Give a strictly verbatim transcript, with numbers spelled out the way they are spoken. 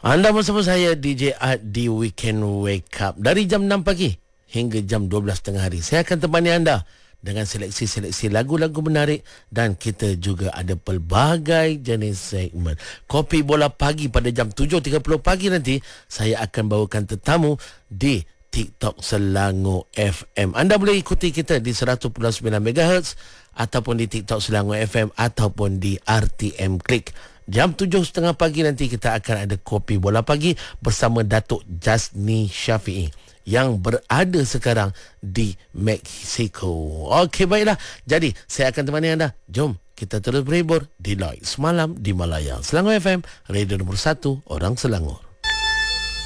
Anda bersama saya D J Art di Weekend Wake Up dari jam enam pagi hingga jam dua belas tengah hari. Saya akan temani anda dengan seleksi-seleksi lagu-lagu menarik dan kita juga ada pelbagai jenis segmen. Kopi Bola Pagi pada jam tujuh tiga puluh pagi nanti saya akan bawakan tetamu di TikTok Selangor F M. Anda boleh ikuti kita di seratus perpuluhan sembilan megahertz ataupun di TikTok Selangor F M ataupun di R T M Klik. Jam tujuh tiga puluh pagi nanti kita akan ada Kopi Bola Pagi bersama Datuk Jasni Syafiee yang berada sekarang di Mexico. Okey, baiklah. Jadi, saya akan temani anda. Jom kita terus berhibur di Lloyd Semalam di Malaya. Selangor F M, radio nombor satu, orang Selangor.